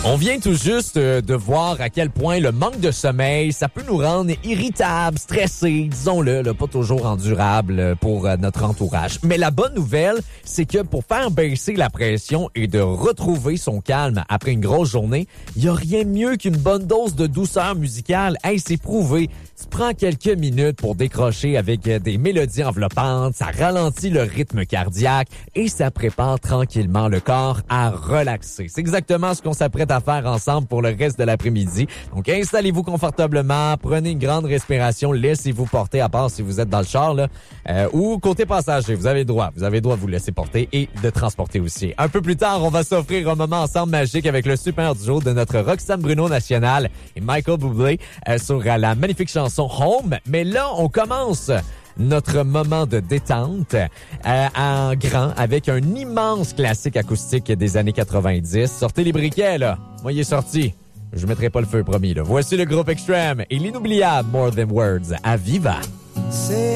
On vient tout juste de voir à quel point le manque de sommeil, ça peut nous rendre irritables, stressés, disons-le, là, pas toujours endurables pour notre entourage. Mais la bonne nouvelle, c'est que pour faire baisser la pression et de retrouver son calme après une grosse journée, il n'y a rien de mieux qu'une bonne dose de douceur musicale. Hey, c'est prouvé. Tu prends quelques minutes pour décrocher avec des mélodies enveloppantes, ça ralentit le rythme cardiaque et ça prépare tranquillement le corps à relaxer. C'est exactement ce qu'on s'apprête à faire ensemble pour le reste de l'après-midi. Donc, installez-vous confortablement, prenez une grande respiration, laissez-vous porter, à part si vous êtes dans le char, là, ou côté passager. Vous avez le droit de vous laisser porter et de transporter aussi. Un peu plus tard, on va s'offrir un moment ensemble magique avec le super duo de notre Roxane Bruno national et Michael Bublé sur la magnifique chanson Home. Mais là, on commence notre moment de détente en grand avec un immense classique acoustique des années 90. Sortez les briquets, là. Moi, il est sorti. Je mettrai pas le feu, promis, là. Voici le groupe Extreme et l'inoubliable More Than Words à Viva.